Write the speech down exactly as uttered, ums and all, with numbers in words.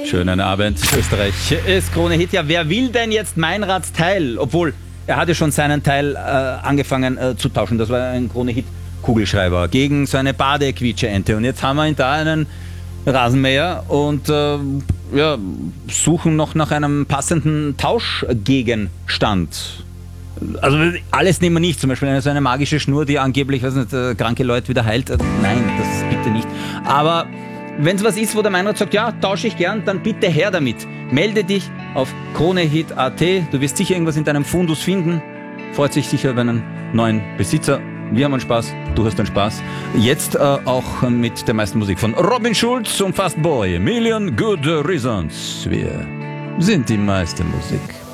Schönen Abend, Österreich ist Krone Hit. Ja, wer will denn jetzt Meinrads Teil? Obwohl, er hatte schon seinen Teil äh, angefangen äh, zu tauschen. Das war ein Krone Hit Kugelschreiber gegen so eine Badequietscheente. Und jetzt haben wir da einen Rasenmäher und äh, ja, suchen noch nach einem passenden Tauschgegenstand. Also alles nehmen wir nicht, zum Beispiel eine, so eine magische Schnur, die angeblich, weiß nicht, äh, kranke Leute wieder heilt. Äh, nein, das bitte nicht. Aber wenn es was ist, wo der Meinrad sagt, ja, tausche ich gern, dann bitte her damit. Melde dich auf kronehit punkt at. Du wirst sicher irgendwas in deinem Fundus finden. Freut sich sicher über einen neuen Besitzer. Wir haben einen Spaß, du hast einen Spaß. Jetzt äh, auch mit der meisten Musik von Robin Schulz und Fast Boy. Million Good Reasons. Wir sind die meiste Musik.